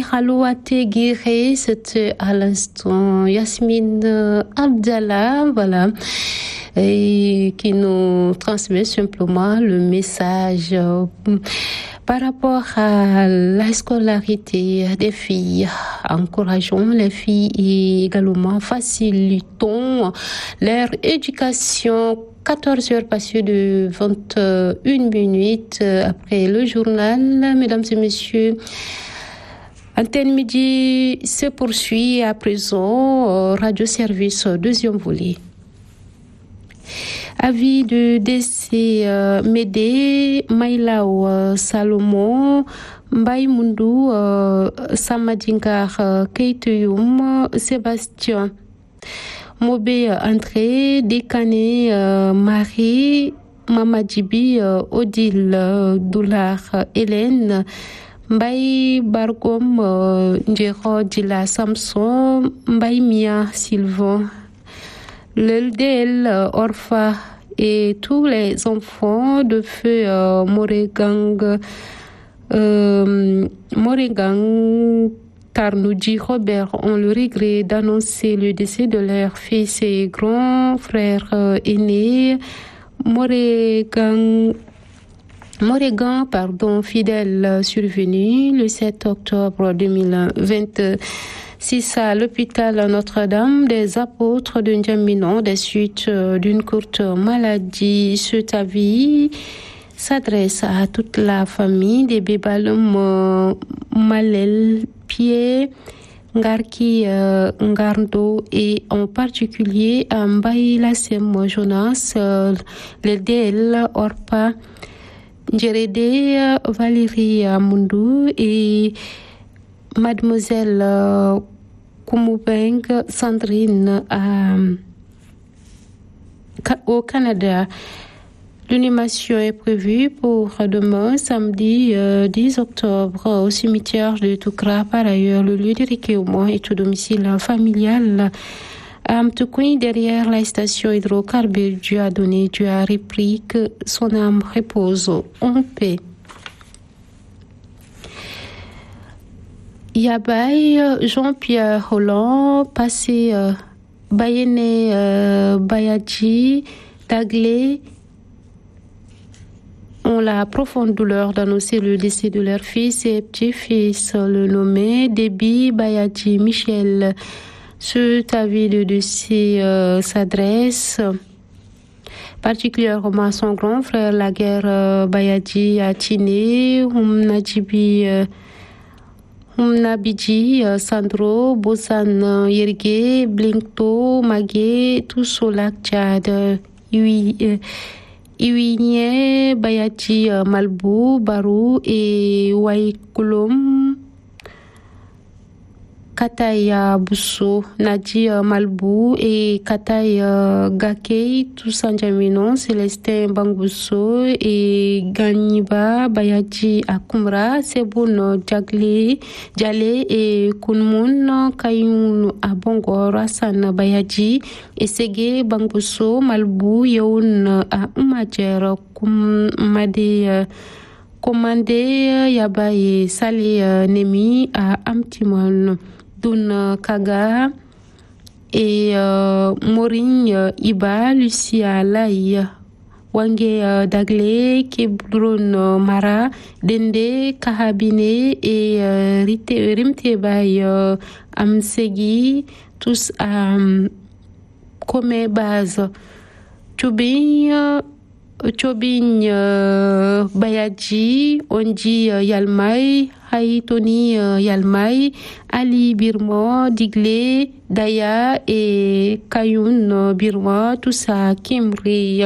Halouate Guiré, c'était à l'instant Yasmine Abdallah, voilà, et qui nous transmet simplement le message par rapport à la scolarité des filles. Encourageons les filles et également facilitons leur éducation. 14 heures passées de 21 minutes après le journal. Mesdames et messieurs, Antenne Midi se poursuit à présent. Radio Service, deuxième volet. Avis de décès Médé, Maïlao Salomon, Mbaye Mundu, Samadingar Keiteyum, Sébastien. Mobé André, Décané Marie, Mamadjibi Odile Doular Hélène, Mbaye Bargom Ndjero Dila Samson, Mbaye Mia Sylvain, l'LDL Orpha et tous les enfants de feu Morégang Tarnoudji Robert ont le regret d'annoncer le décès de leur fils et grand frère aîné, Morégan, fidèle survenu le 7 octobre 2026 à l'hôpital Notre-Dame des Apôtres de N'Djamena des suites d'une courte maladie. Cet avis s'adresse à toute la famille des Bébalum Malel Pied, Ngarki Ngarndo et en particulier à Mbaye Lassem Jonas, le DL Orpa, Djerede Valérie Mundu et Mademoiselle Koumoubeng Sandrine au Canada. L'animation est prévue pour demain, samedi 10 octobre, au cimetière de Toukra. Par ailleurs, le lieu de recueillement est au domicile familial à Mtoukoui, derrière la station hydrocarbure. Dieu a donné, Dieu a repris, que son âme repose en paix. Yabaye, Jean-Pierre Holland, passé Bayene Bayadji, Daglé, ont la profonde douleur d'annoncer le décès de leur fils et petit-fils, le nommé Déby Bayadji Michel. Cet avis de décès s'adresse particulièrement à son grand frère, la guerre Bayadji Atine, Humnabidji, Sandro, Bosan Yerge, Blinkto, Magé, tous au lac Tchad. Iwinye, Bayadji Malbou, Barou et Waïkoulom, Kataya Bousso, Nadi Malbou et Kataya Gakei, tous en N'Djamena, Célestin Bangousso et Ganiba Bayadji Akumra, Seboun Djale et Kunmun Kayoun Abongor, Hassan Bayadji et Sege Bangousso, Malbou, Youn à Umadjer, Commandé Yabaye Salé Nemi à Amtimon. Dun Kaga et Maureen Iba, Lucia Lai, Wange Daglé, Kebron Mara, Dende Kahabine et Rimte Bay Amsegi, tous à Kome Base. Chobin Bayadji, Onji Yalmai, Haïtoni Yalmai, Ali Birma, Diglé, Daya et Kayoun Birma, tout à Kimri.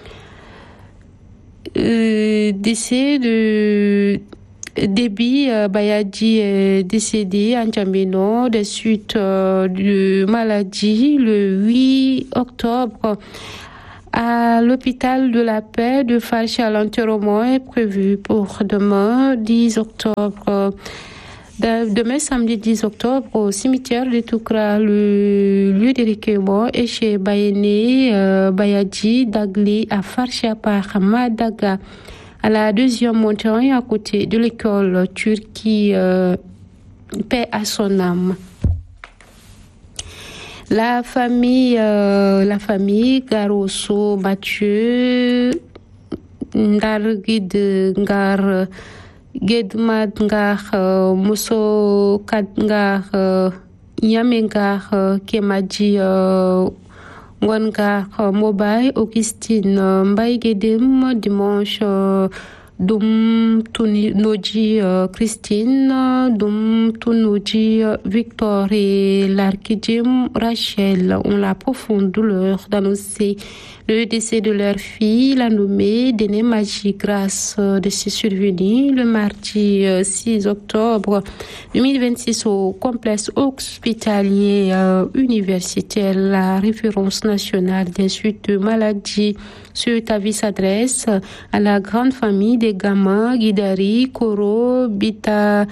Décès de Déby Bayadji est décédé en N'Djamena des suites de maladie le 8 octobre. À l'hôpital de la paix de Facha, l'enterrement est prévu pour demain 10 octobre. Demain, samedi 10 octobre, au cimetière de Toukra, le lieu de recueillement est chez Bayene Bayadji Dagli à Facha par Madaga. À la deuxième montagne, à côté de l'école Turquie paix à son âme. La famille Garoso Mathieu Ndargid Ngar Gedmad Ngar Muso Kat Ngar Nyame Ngar Kemaji Ngon Ngar Mobay Augustine Mbaye Gedem dimanche Dum Tunoji Christine, Dum Tunoji Victor et l'archidium Rachel ont la profonde douleur d'annoncer le décès de leur fille, la nommée Déné Magie, grâce de ses survenus le mardi 6 octobre 2026 au complexe hospitalier universitaire. La référence nationale des suites de maladies sur avis s'adresse à la grande famille des Gama, Guidari, Koro, Bida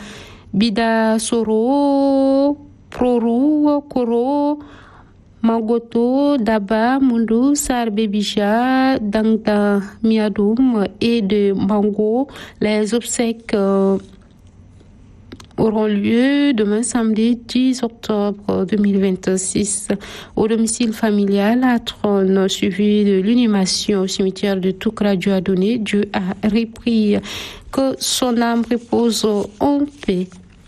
Soro, Proru, Koro, Magoto, Daba, Mundu, Sarbebija, Dangda, Miadoum et de Mango. Les obsèques auront lieu demain samedi 10 octobre 2026 au domicile familial à Trône, suivi de l'inhumation au cimetière de Toukra. Dieu a donné, Dieu a repris. Que son âme repose en paix.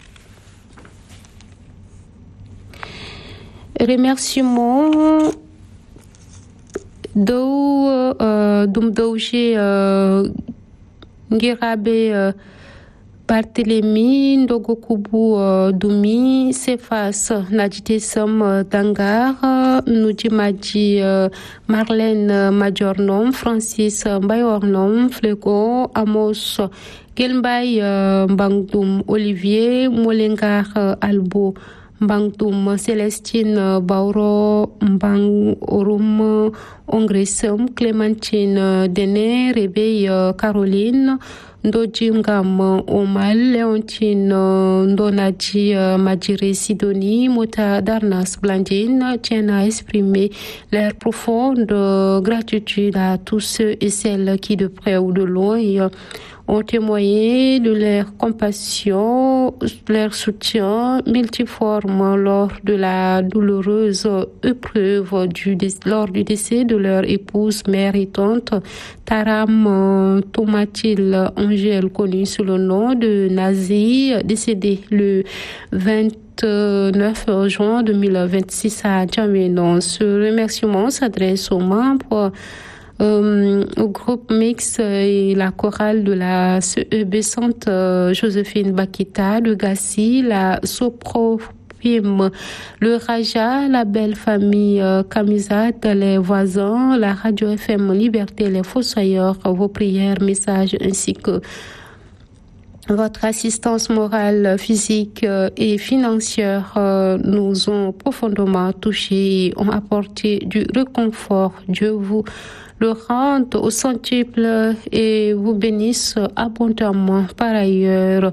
Remerciements Dumdouche Ngirabe Barthélemy Ndogokubu Doumi Sefas Nadjite Som Dangar Nudjimadji Marlène Majornom Francis Mbayornom Flego Amos Gelmbay Mbangdoum Olivier Molengar Albo Mbangdoum Célestine Bauro Mbang Orum Ongresum Clémentine Dene Réveil Caroline Ndoji Ngam Omal Léontine Ndonadji Madjire Sidonie Mota Darnas Blandine tiennent à exprimer leur profonde gratitude à tous ceux et celles qui de près ou de loin ont témoigné de leur compassion, leur soutien multiforme lors de la douloureuse épreuve lors du décès de leur épouse, mère et tante, Taram Tomatil Angèle, connue sous le nom de Nazi, décédée le 29 juin 2026 à Djamena. Ce remerciement s'adresse aux membres au groupe mix et la chorale de la CEB Sainte Joséphine Bakita de Gassi, la Soprofim, le Raja, la belle famille Kamizat, les voisins, la radio FM Liberté, les Fossoyeurs, vos prières, messages ainsi que votre assistance morale, physique et financière nous ont profondément touchés et ont apporté du réconfort. Dieu vous le rende au centuple et vous bénisse abondamment. Par ailleurs,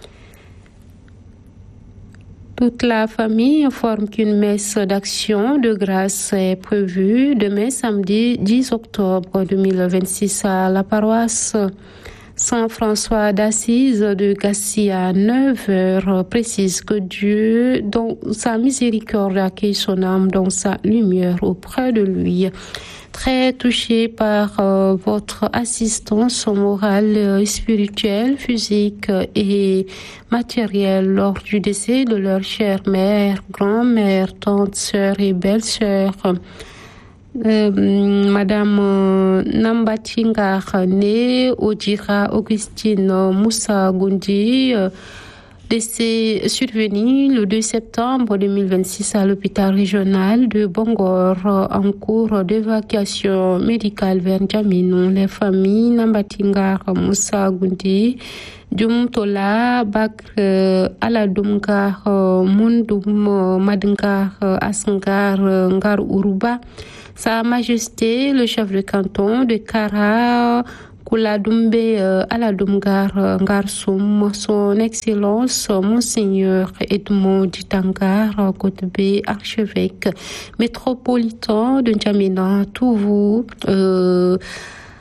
toute la famille informe qu'une messe d'action de grâce est prévue demain samedi 10 octobre 2026 à la paroisse Saint-François d'Assise de Gassi à 9h, précise que Dieu, dans sa miséricorde, accueille son âme dans sa lumière auprès de lui. Très touché par votre assistance morale, spirituelle, physique et matérielle lors du décès de leur chère mère, grand-mère, tante, sœur et belle-sœur. Madame Nambatinga Rane Odira Augustine Moussa Gundi, décès survenu le 2 septembre 2026 à l'hôpital régional de Bangor en cours d'évacuation médicale vers Djamena. Les familles Nambatinga Moussa Gundi, Djumtola Bakr Aladumgar Mundum Madingar Asangar Ngar Uruba, Sa Majesté le chef de canton de Kara Kouladumbe Aladumgar Ngarsum, son Excellence Monseigneur Edmond Ditangar Kotbe, archevêque métropolitain de Djamena, tous vous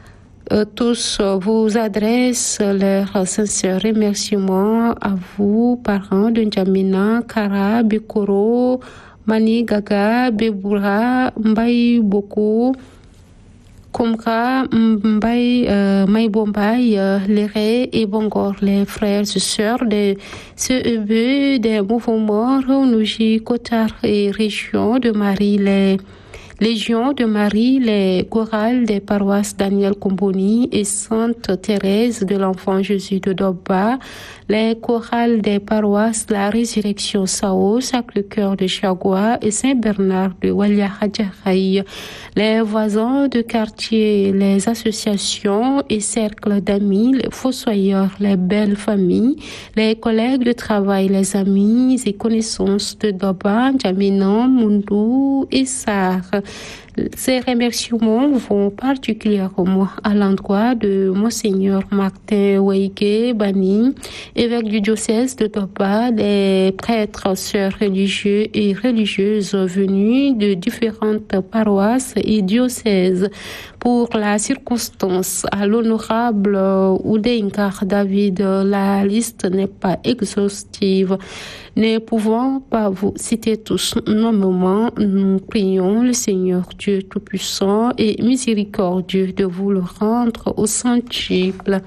tous vous adressent leurs sincères remerciements à vous, parents de N'Djamena, Kara, Bikoro, Mani, Gaga, Beboura, Mbaye Boko, Kumka, Mbaye, Maïbombay, Léré et Bongor, les frères et sœurs de CEB, des mouvements Nouji, Kotar et Région de Marie, les Légion de Marie, les chorales des paroisses Daniel Komboni et Sainte Thérèse de l'Enfant Jésus de Doba, les chorales des paroisses La Résurrection Sao, Sacré-Cœur de Chagua et Saint-Bernard de Walia-Hadjaraï, les voisins de quartier, les associations et cercles d'amis, les fossoyeurs, les belles familles, les collègues de travail, les amis et connaissances de Doba, N'Djamena, Mundu et Sar. Ces remerciements vont particulièrement à l'endroit de Monseigneur Martin Weige Bani, évêque du diocèse de Doba, des prêtres, sœurs religieux et religieuses venus de différentes paroisses et diocèses. Pour la circonstance, à l'honorable Oudéinkar David, la liste n'est pas exhaustive. Ne pouvant pas vous citer tous nommément, nous prions le Seigneur Dieu Tout-Puissant et miséricordieux de vous le rendre au centuple.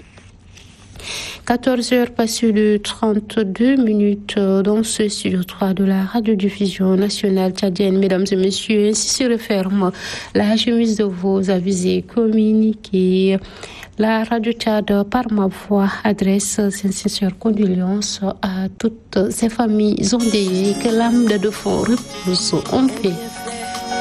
14h passées de 32 minutes dans ce studio 3 de la radiodiffusion nationale tchadienne. Mesdames et messieurs, ainsi se referme la chemise de vos avisés communiqués. La radio Tchad, par ma voix, adresse ses sincères condoléances à toutes ces familles endeuillées. Que l'âme de défunt repose en paix.